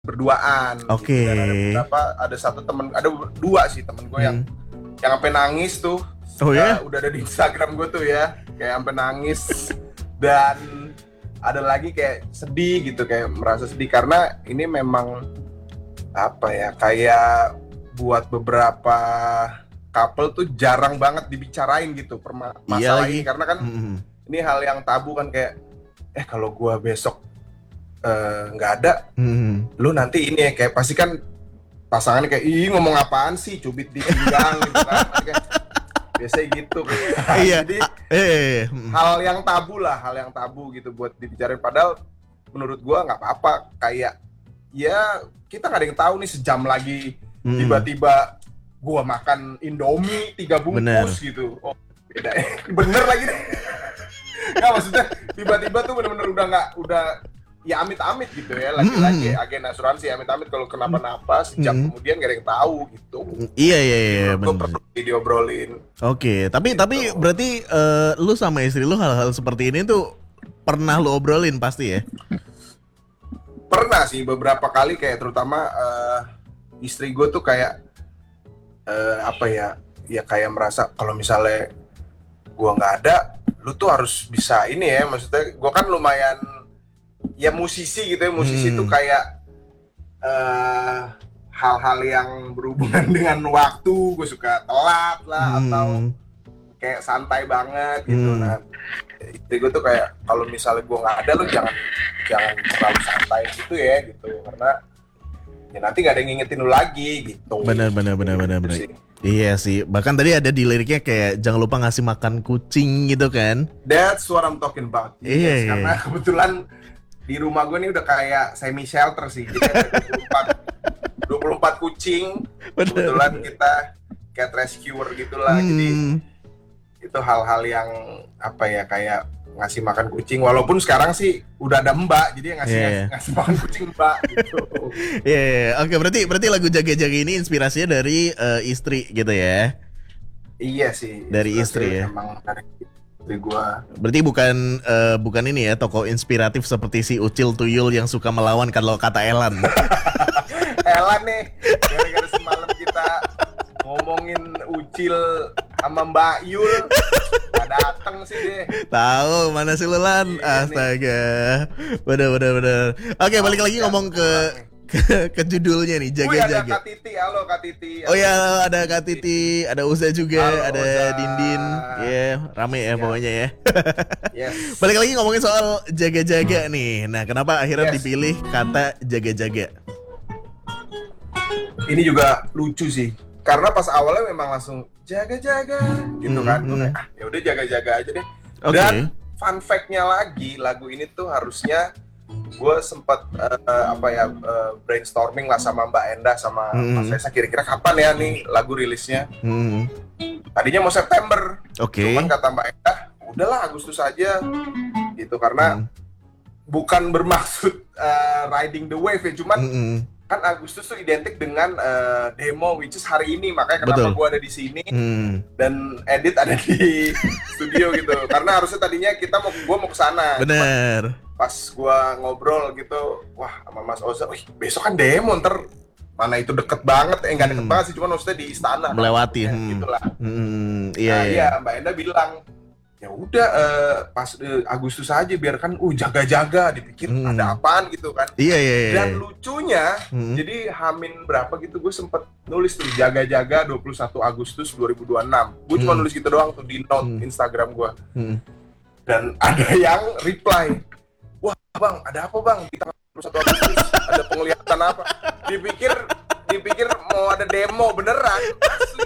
berduaan gitu. Oke. Dan ada beberapa, ada satu temen, ada dua sih temen gue yang sampai nangis tuh. Oh ya? Udah ada di Instagram gue tuh ya, kayak sampai nangis. Dan ada lagi kayak sedih gitu, kayak merasa sedih karena ini memang apa ya, kayak buat beberapa couple tuh jarang banget dibicarain gitu masalah ini, karena kan ini hal yang tabu kan, kayak kalau gue besok nggak ada, lu nanti ini ya, kayak pasti kan pasangannya kayak, ih ngomong apaan sih, cubit di pinggang gitu kan, kayak biasanya gitu. Jadi hal yang tabu gitu buat dibicarain, padahal menurut gue nggak apa-apa, kayak ya kita nggak ada yang tahu nih, sejam lagi tiba-tiba gue makan Indomie 3 bungkus gitu, oh beda bener lagi deh. Nggak, maksudnya tiba-tiba tuh bener-bener udah ya amit-amit gitu ya, lagi-lagi agen asuransi amit-amit kalau kenapa-napa, sejam kemudian gak ada yang tahu gitu. Iya bener. Perlu diobrolin. Oke, tapi berarti lu sama istri lu hal-hal seperti ini tuh pernah lu obrolin pasti ya? Pernah sih beberapa kali, kayak terutama istri gue tuh kayak apa ya kayak merasa kalau misalnya gue nggak ada, lu tuh harus bisa ini ya, maksudnya gue kan lumayan ya musisi gitu ya, musisi tuh kayak hal-hal yang berhubungan dengan waktu gue suka telat lah, atau kayak santai banget gitu. Nah istri gue tuh kayak kalau misalnya gue nggak ada, lu jangan terlalu santai gitu ya gitu, karena ya nanti nggak ada yang ngingetin lu lagi gitu. Benar. Gitu. Iya sih, bahkan tadi ada di liriknya kayak jangan lupa ngasih makan kucing gitu kan. That's what I'm talking about. Iya. Karena kebetulan di rumah gue nih udah kayak semi shelter sih, jadi ada 24 kucing. Kebetulan kita cat rescuer gitulah. Jadi itu hal-hal yang apa ya, kayak ngasih makan kucing, walaupun sekarang sih udah ada mbak, jadi ngasih makan kucing mbak gitu. Oke, berarti lagu Jaga-Jaga ini inspirasinya dari istri gitu ya? Iya sih. Dari istri ya. Emang dari istri gua. Berarti bukan ini ya, tokoh inspiratif seperti si Ucil Tuyul yang suka melawan kalau kata Elan. Elan nih, gara-gara semalam kita ngomongin Ucil sama Mbak Yul, gak dateng sih deh. Tahu mana sih Lulan? Astaga. Bener. Oke, balik lagi ngomong ke judulnya nih, Jaga-Jaga. Ada Kak Titi, halo Kak Titi. Oh ya, ada Kak Titi, ada Uza juga, halo, ada Uza. Dindin. Rame ya pokoknya ya. Yes. Balik lagi ngomongin soal jaga-jaga nih. Nah, kenapa akhirnya dipilih kata jaga-jaga? Ini juga lucu sih, karena pas awalnya memang langsung jaga-jaga gitu kan. Ya udah jaga-jaga aja deh. Dan fun fact-nya lagi, lagu ini tuh harusnya gue sempat brainstorming lah sama Mbak Enda sama Mas Reza, kira-kira kapan ya nih lagu rilisnya. Tadinya mau September, cuman kata Mbak Enda udahlah Agustus aja gitu, karena bukan bermaksud riding the wave ya, cuman kan Agustus tuh identik dengan demo, which is hari ini, makanya kenapa gue ada di sini dan edit ada di studio gitu, karena harusnya tadinya gue mau kesana. Bener. Pas gue ngobrol gitu, wah sama Mas Oza, wih besok kan demo, ntar mana itu deket banget, nggak deket banget sih, cuma maksudnya di istana melewati kan, gitulah. Iya. Mbak Enda bilang ya udah pas Agustus aja, biar kan jaga-jaga, dipikir ada apaan gitu kan. Iya. Dan lucunya jadi Hamin berapa gitu gue sempet nulis tuh jaga-jaga 21 Agustus 2026. Gue cuma nulis gitu doang tuh di note Instagram gue. Dan ada yang reply, wah bang, ada apa bang di tanggal 21 Agustus, ada penglihatan apa? Dipikir mau ada demo beneran, asli.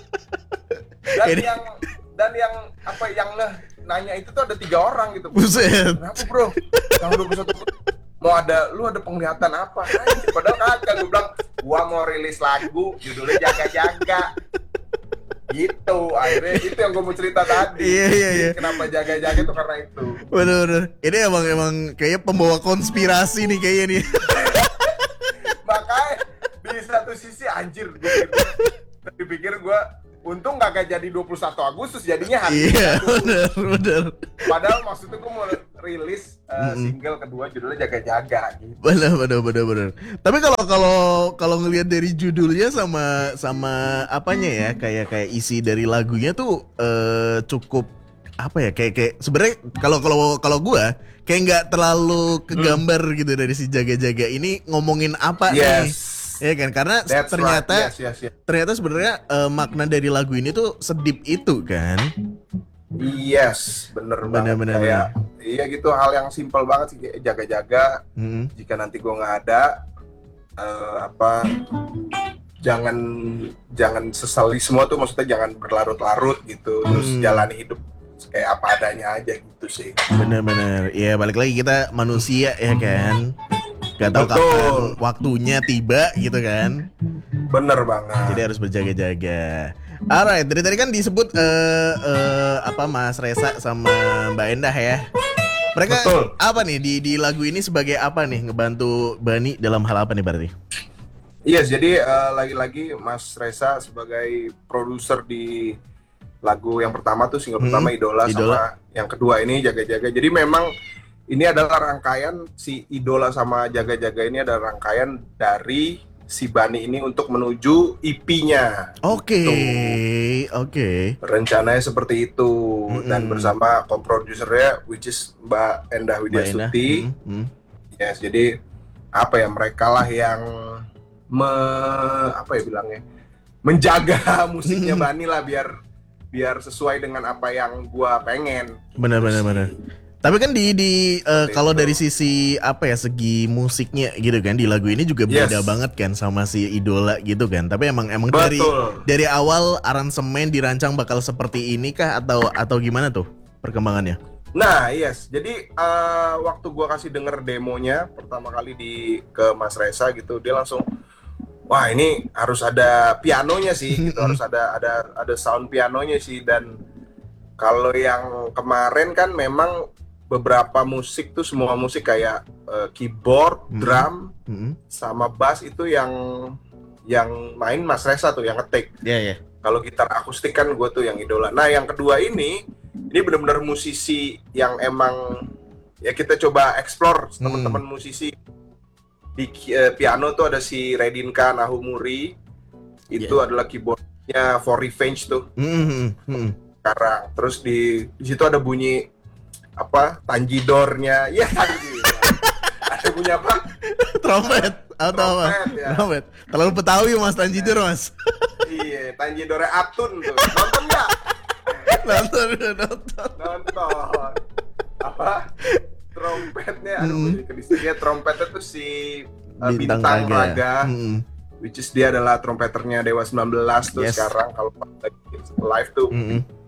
Dan yang nanya itu tuh ada 3 orang gitu. Buset. Kenapa bro? Tanggal 21 lu ada penglihatan apa? Padahal kagak, gue bilang gua mau rilis lagu judulnya Jaga-Jaga. Gitu, akhirnya itu yang gue mau cerita tadi. Iya. Kenapa Jaga-Jaga itu karena itu. Bener. Ini emang kayaknya pembawa konspirasi nih kayaknya nih. Makanya di satu sisi anjir, gue pikir gue untung gak jadi 21 Agustus, jadinya hari. Iya, bener. Padahal maksudnya gue mau rilis Mm-mm. single kedua judulnya Jaga-Jaga gitu. Benar. Tapi kalau kalau kalau ngelihat dari judulnya sama apanya ya, kayak isi dari lagunya tuh cukup apa ya, kayak sebenarnya kalau gua kayak nggak terlalu kegambar gitu dari si Jaga-Jaga ini ngomongin apa nih. Yes. Ya kan, karena That's ternyata right. Yes. ternyata sebenarnya makna dari lagu ini tuh sedip itu kan. Yes, bener banget. Benar. Kayak iya gitu, hal yang simpel banget sih, kayak jaga-jaga. Mm-mm. Jika nanti gue nggak ada, apa, jangan jangan sesali semua tuh, maksudnya jangan berlarut-larut gitu. Terus jalani hidup kayak apa adanya aja gitu sih. Bener. Ya balik lagi, kita manusia ya kan. Gak tahu Betul. kapan waktunya tiba gitu kan. Bener banget. Jadi harus berjaga-jaga. Alright, dari tadi kan disebut apa Mas Resa sama Mbak Endah ya. Mereka Betul. apa nih di lagu ini sebagai apa nih, ngebantu Bani dalam hal apa nih berarti? Yes, jadi lagi-lagi Mas Resa sebagai produser di lagu yang pertama tuh, single pertama Idola, sama yang kedua ini Jaga-Jaga. Jadi memang ini adalah rangkaian, si Idola sama Jaga-Jaga ini adalah rangkaian dari si Bani ini untuk menuju EP-nya. Oke. Rencananya seperti itu. Dan bersama co-produsernya, which is Mbak Endah Widiastuti. Yes, jadi apa ya, mereka lah yang menjaga musiknya Bani lah, biar sesuai dengan apa yang gua pengen. Benar. Tapi kan kalau dari sisi apa ya, segi musiknya gitu kan, di lagu ini juga beda banget kan sama si Idola gitu kan. Tapi emang dari awal aransemen dirancang bakal seperti ini kah, atau gimana tuh perkembangannya? Nah, yes. Jadi waktu gua kasih denger demonya pertama kali ke Mas Resa gitu, dia langsung, wah ini harus ada pianonya sih gitu, harus ada sound pianonya sih. Dan kalau yang kemarin kan memang beberapa musik tuh, semua musik kayak keyboard, drum, sama bass itu yang main Mas Resa tuh, yang ngetik. Iya. Kalau gitar akustik kan gue tuh yang Idola. Nah yang kedua ini benar-benar musisi yang emang ya kita coba explore, teman-teman musisi. Di piano tuh ada si Redinka Nahumuri, itu adalah keyboardnya For Revenge tuh. Sekarang terus di situ ada bunyi apa, tanjidornya, ya tanjidor. Ada bunyi apa? Trompet atau apa? Ya. Trompet. Terlalu Betawi Mas Tanjidor Mas. Iya, tanjidornya Atun tuh. Nonton nggak? Nonton. Apa? Trompetnya, aduh, kedisinya trompetnya tuh si Bintang Raga. Which is dia adalah trompeternya Dewa 19 tuh sekarang kalau lagi live tuh.